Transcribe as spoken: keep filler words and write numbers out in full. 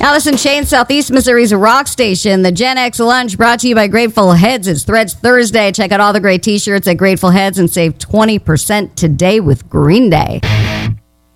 Alice in Chains, Southeast Missouri's rock station. The Gen X Lunch brought to you by Grateful Heads. It's Threads Thursday. Check out all the great t-shirts at Grateful Heads and save twenty percent today with Green Day.